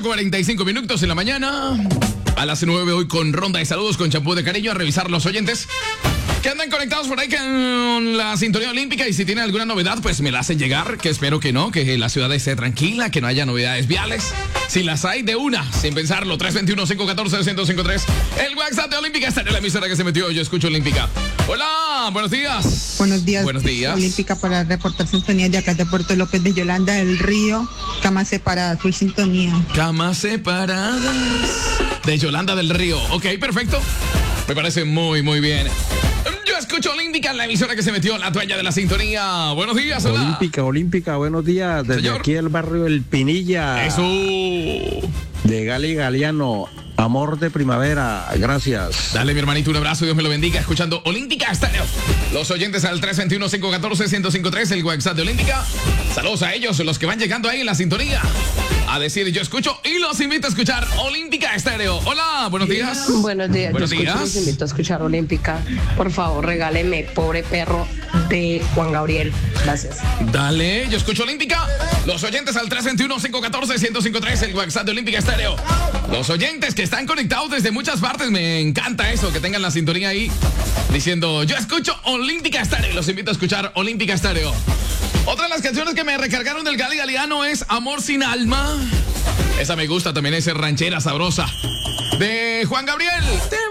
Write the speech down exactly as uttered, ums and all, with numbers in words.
cuarenta y cinco minutos en la mañana. A las nueve hoy con ronda de saludos con champú de cariño a revisar los oyentes que andan conectados por ahí con la sintonía olímpica, y si tienen alguna novedad, pues me la hacen llegar, que espero que no, que la ciudad esté tranquila, que no haya novedades viales. Si las hay, de una, sin pensarlo. Tres dos uno, cinco uno cuatro, seis cero cinco tres. El WhatsApp de Olímpica está en la emisora que se metió. Yo escucho Olímpica. Hola, buenos días. Buenos días. Buenos días. Olímpica para reportar sintonía de acá de Puerto López de Yolanda del Río. Camas separadas, full sintonía. Camas separadas de Yolanda del Río. Ok, perfecto. Me parece muy, muy bien. Yo escucho Olímpica en la emisora que se metió, la dueña de la sintonía. Buenos días, hola. Olímpica, Olímpica, buenos días. Desde Señor. aquí el barrio El Pinilla. Eso. De Gali Galeano. Amor de primavera, gracias. Dale, mi hermanito, un abrazo, Dios me lo bendiga. Escuchando Olímpica Estéreo. Los oyentes al tres dos uno, cinco uno cuatro, seis cero cinco tres, el WhatsApp de Olímpica. Saludos a ellos, los que van llegando ahí en la sintonía a decir yo escucho, y los invito a escuchar Olímpica Estéreo. Hola, buenos días. Buenos días. Buenos yo escucho, días. los invito a escuchar Olímpica. Por favor, regáleme Pobre Perro de Juan Gabriel. Gracias. Dale, yo escucho Olímpica. Los oyentes al tres dos uno, cinco uno cuatro, seis cero cinco tres, el WhatsApp de Olímpica Estéreo. Los oyentes que están conectados desde muchas partes, me encanta eso, que tengan la sintonía ahí diciendo yo escucho Olímpica Estéreo. Los invito a escuchar Olímpica Estéreo. Otra de las canciones que me recargaron del Gali Galeano es Amor sin alma. Esa me gusta también, es ranchera sabrosa de Juan Gabriel. Te